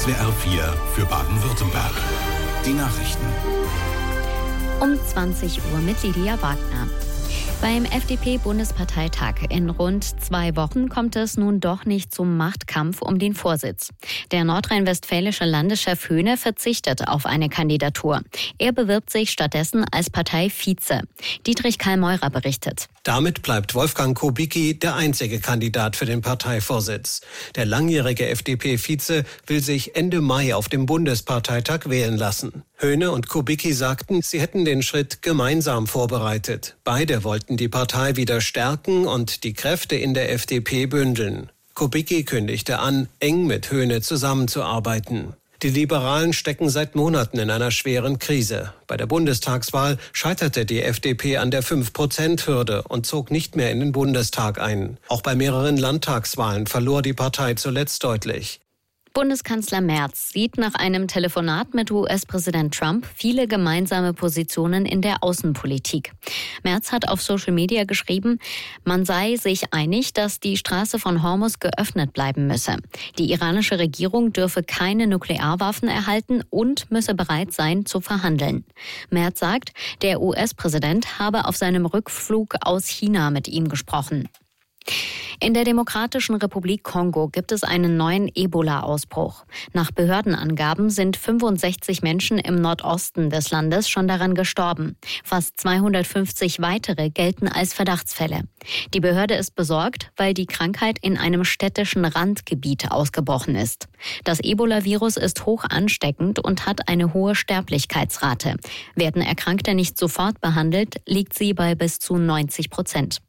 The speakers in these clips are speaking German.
SWR 4 für Baden-Württemberg. Die Nachrichten. Um 20 Uhr mit Lydia Wagner. Beim FDP-Bundesparteitag in rund 2 Wochen kommt es nun doch nicht zum Machtkampf um den Vorsitz. Der nordrhein-westfälische Landeschef Höhne verzichtet auf eine Kandidatur. Er bewirbt sich stattdessen als Parteivize. Dietrich Karl-Meurer berichtet. Damit bleibt Wolfgang Kubicki der einzige Kandidat für den Parteivorsitz. Der langjährige FDP-Vize will sich Ende Mai auf dem Bundesparteitag wählen lassen. Höhne und Kubicki sagten, sie hätten den Schritt gemeinsam vorbereitet. Beide wollten die Partei wieder stärken und die Kräfte in der FDP bündeln. Kubicki kündigte an, eng mit Höhne zusammenzuarbeiten. Die Liberalen stecken seit Monaten in einer schweren Krise. Bei der Bundestagswahl scheiterte die FDP an der 5%-Hürde und zog nicht mehr in den Bundestag ein. Auch bei mehreren Landtagswahlen verlor die Partei zuletzt deutlich. Bundeskanzler Merz sieht nach einem Telefonat mit US-Präsident Trump viele gemeinsame Positionen in der Außenpolitik. Merz hat auf Social Media geschrieben, man sei sich einig, dass die Straße von Hormuz geöffnet bleiben müsse. Die iranische Regierung dürfe keine Nuklearwaffen erhalten und müsse bereit sein zu verhandeln. Merz sagt, der US-Präsident habe auf seinem Rückflug aus China mit ihm gesprochen. In der Demokratischen Republik Kongo gibt es einen neuen Ebola-Ausbruch. Nach Behördenangaben sind 65 Menschen im Nordosten des Landes schon daran gestorben. Fast 250 weitere gelten als Verdachtsfälle. Die Behörde ist besorgt, weil die Krankheit in einem städtischen Randgebiet ausgebrochen ist. Das Ebola-Virus ist hoch ansteckend und hat eine hohe Sterblichkeitsrate. Werden Erkrankte nicht sofort behandelt, liegt sie bei bis zu 90%.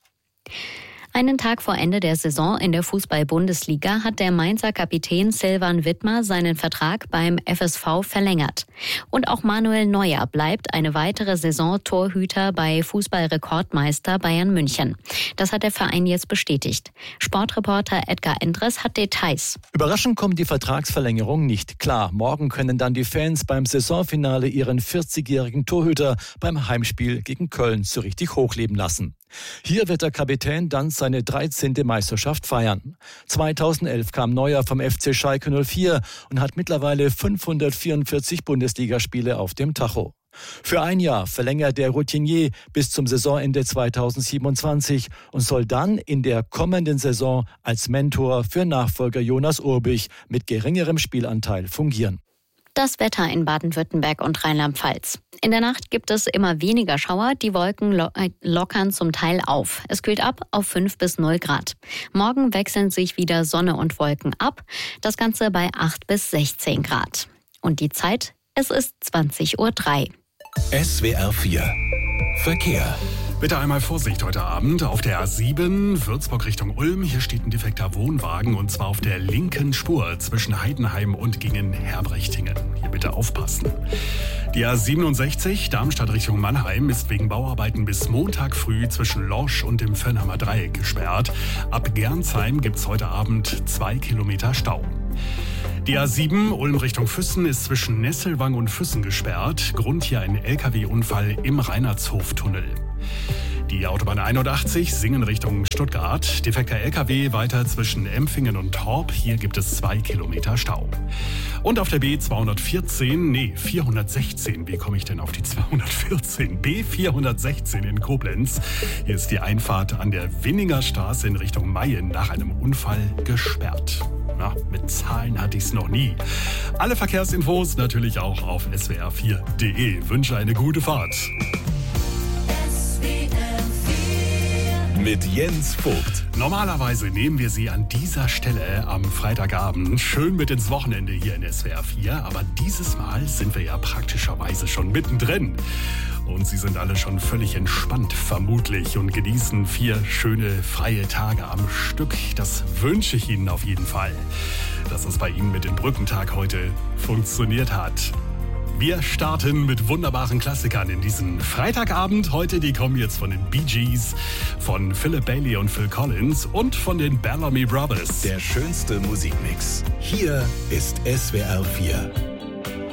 Einen Tag vor Ende der Saison in der Fußball-Bundesliga hat der Mainzer Kapitän Silvan Wittmer seinen Vertrag beim FSV verlängert. Und auch Manuel Neuer bleibt eine weitere Saison Torhüter bei Fußballrekordmeister Bayern München. Das hat der Verein jetzt bestätigt. Sportreporter Edgar Endres hat Details. Überraschend kommt die Vertragsverlängerung nicht klar. Morgen können dann die Fans beim Saisonfinale ihren 40-jährigen Torhüter beim Heimspiel gegen Köln so richtig hochleben lassen. Hier wird der Kapitän dann seine 13. Meisterschaft feiern. 2011 kam Neuer vom FC Schalke 04 und hat mittlerweile 544 Bundesligaspiele auf dem Tacho. Für ein Jahr verlängert der Routinier bis zum Saisonende 2027 und soll dann in der kommenden Saison als Mentor für Nachfolger Jonas Urbich mit geringerem Spielanteil fungieren. Das Wetter in Baden-Württemberg und Rheinland-Pfalz. In der Nacht gibt es immer weniger Schauer, die Wolken lockern zum Teil auf. Es kühlt ab auf 5 bis 0 Grad. Morgen wechseln sich wieder Sonne und Wolken ab, das Ganze bei 8 bis 16 Grad. Und die Zeit, es ist 20:03 Uhr. SWR 4 Verkehr. Bitte einmal Vorsicht heute Abend auf der A7 Würzburg Richtung Ulm. Hier steht ein defekter Wohnwagen und zwar auf der linken Spur zwischen Heidenheim und gegen Herbrechtingen. Hier bitte aufpassen. Die A67 Darmstadt Richtung Mannheim ist wegen Bauarbeiten bis Montag früh zwischen Lorsch und dem Völlheimer Dreieck gesperrt. Ab Gernsheim gibt's heute Abend 2 Kilometer Stau. Die A7 Ulm Richtung Füssen ist zwischen Nesselwang und Füssen gesperrt. Grund hier ein LKW-Unfall im Reinhardshof-Tunnel. Die Autobahn 81 Singen Richtung Stuttgart. Defekter LKW weiter zwischen Empfingen und Torp. Hier gibt es 2 Kilometer Stau. Und auf der B416, wie komme ich denn auf die 214? B416 in Koblenz. Hier ist die Einfahrt an der Winninger Straße in Richtung Mayen nach einem Unfall gesperrt. Na, mit Zahlen hatte ich es noch nie. Alle Verkehrsinfos natürlich auch auf swr4.de. Wünsche eine gute Fahrt. Mit Jens Vogt. Normalerweise nehmen wir Sie an dieser Stelle am Freitagabend schön mit ins Wochenende hier in SWR 4. Aber dieses Mal sind wir ja praktischerweise schon mittendrin. Und Sie sind alle schon völlig entspannt, vermutlich, und genießen 4 schöne, freie Tage am Stück. Das wünsche ich Ihnen auf jeden Fall, dass es bei Ihnen mit dem Brückentag heute funktioniert hat. Wir starten mit wunderbaren Klassikern in diesen Freitagabend. Heute, die kommen jetzt von den Bee Gees, von Philip Bailey und Phil Collins und von den Bellamy Brothers. Der schönste Musikmix. Hier ist SWR 4.